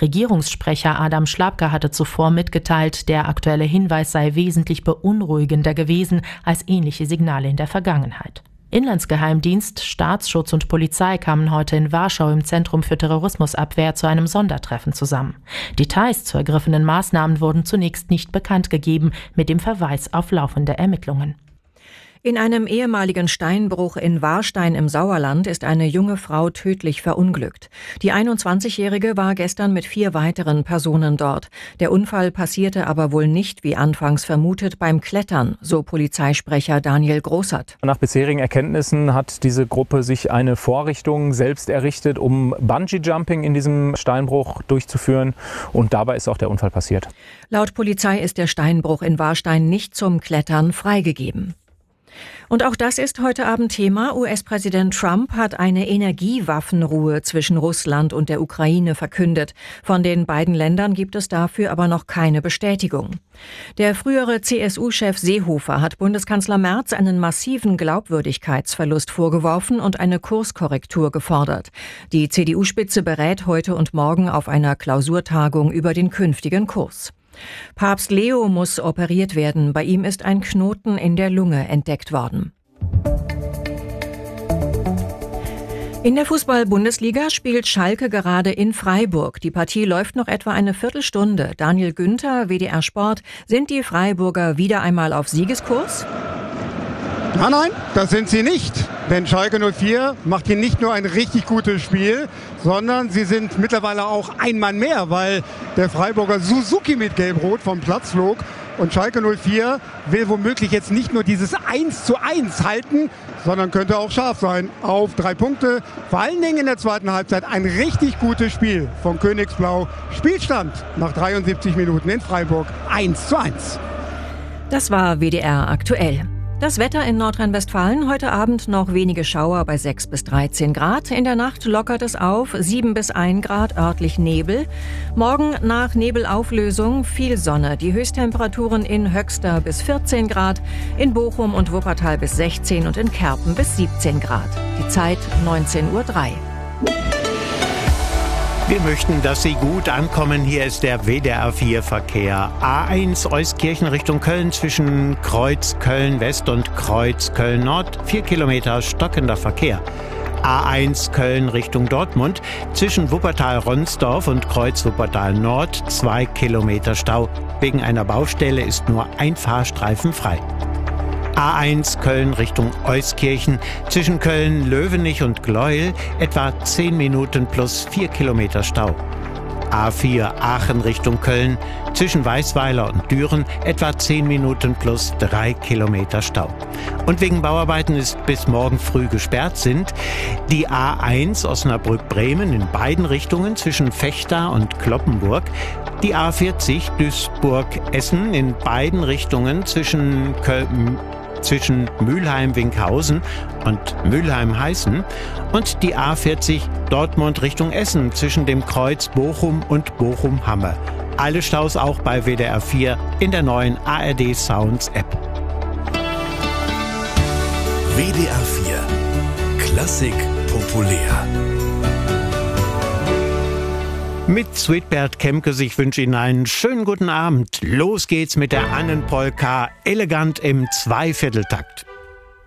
Regierungssprecher Adam Schlapke hatte zuvor mitgeteilt, der aktuelle Hinweis sei wesentlich beunruhigender gewesen als ähnliche Signale in der Vergangenheit. Inlandsgeheimdienst, Staatsschutz und Polizei kamen heute in Warschau im Zentrum für Terrorismusabwehr zu einem Sondertreffen zusammen. Details zu ergriffenen Maßnahmen wurden zunächst nicht bekannt gegeben, mit dem Verweis auf laufende Ermittlungen. In einem ehemaligen Steinbruch in Warstein im Sauerland ist eine junge Frau tödlich verunglückt. Die 21-Jährige war gestern mit 4 weiteren Personen dort. Der Unfall passierte aber wohl nicht, wie anfangs vermutet, beim Klettern, so Polizeisprecher Daniel Großert. Nach bisherigen Erkenntnissen hat diese Gruppe sich eine Vorrichtung selbst errichtet, um Bungee-Jumping in diesem Steinbruch durchzuführen. Und dabei ist auch der Unfall passiert. Laut Polizei ist der Steinbruch in Warstein nicht zum Klettern freigegeben. Und auch das ist heute Abend Thema. US-Präsident Trump hat eine Energiewaffenruhe zwischen Russland und der Ukraine verkündet. Von den beiden Ländern gibt es dafür aber noch keine Bestätigung. Der frühere CSU-Chef Seehofer hat Bundeskanzler Merz einen massiven Glaubwürdigkeitsverlust vorgeworfen und eine Kurskorrektur gefordert. Die CDU-Spitze berät heute und morgen auf einer Klausurtagung über den künftigen Kurs. Papst Leo muss operiert werden. Bei ihm ist ein Knoten in der Lunge entdeckt worden. In der Fußball-Bundesliga spielt Schalke gerade in Freiburg. Die Partie läuft noch etwa eine Viertelstunde. Daniel Günther, WDR Sport. Sind die Freiburger wieder einmal auf Siegeskurs? Nein, das sind sie nicht. Denn Schalke 04 macht hier nicht nur ein richtig gutes Spiel, sondern sie sind mittlerweile auch ein Mann mehr, weil der Freiburger Suzuki mit Gelb-Rot vom Platz flog. Und Schalke 04 will womöglich jetzt nicht nur dieses 1:1 halten, sondern könnte auch scharf sein auf 3 Punkte. Vor allen Dingen in der zweiten Halbzeit ein richtig gutes Spiel von Königsblau. Spielstand nach 73 Minuten in Freiburg 1:1. Das war WDR aktuell. Das Wetter in Nordrhein-Westfalen: heute Abend noch wenige Schauer bei 6 bis 13 Grad. In der Nacht lockert es auf, 7 bis 1 Grad, örtlich Nebel. Morgen nach Nebelauflösung viel Sonne. Die Höchsttemperaturen in Höxter bis 14 Grad, in Bochum und Wuppertal bis 16 und in Kerpen bis 17 Grad. Die Zeit 19:03 Uhr. Wir möchten, dass Sie gut ankommen. Hier ist der WDR 4 Verkehr. A1 Euskirchen Richtung Köln zwischen Kreuz Köln-West und Kreuz Köln-Nord. 4 Kilometer stockender Verkehr. A1 Köln Richtung Dortmund zwischen Wuppertal-Ronsdorf und Kreuz Wuppertal-Nord. 2 Kilometer Stau. Wegen einer Baustelle ist nur ein Fahrstreifen frei. A1 Köln Richtung Euskirchen zwischen Köln-Löwenich und Gleuel etwa 10 Minuten plus 4 Kilometer Stau. A4 Aachen Richtung Köln zwischen Weißweiler und Düren etwa 10 Minuten plus 3 Kilometer Stau. Und wegen Bauarbeiten ist bis morgen früh gesperrt sind die A1 Osnabrück-Bremen in beiden Richtungen zwischen Vechta und Cloppenburg, die A40 Duisburg-Essen in beiden Richtungen zwischen Mülheim-Winkhausen und Mülheim-Heißen und die A40 Dortmund Richtung Essen zwischen dem Kreuz Bochum und Bochum-Hamme. Alle Staus auch bei WDR 4 in der neuen ARD Sounds App. WDR 4 Klassik populär. Mit Sweetbert Kemkes, ich wünsche Ihnen einen schönen guten Abend. Los geht's mit der Annenpolka, elegant im Zweivierteltakt.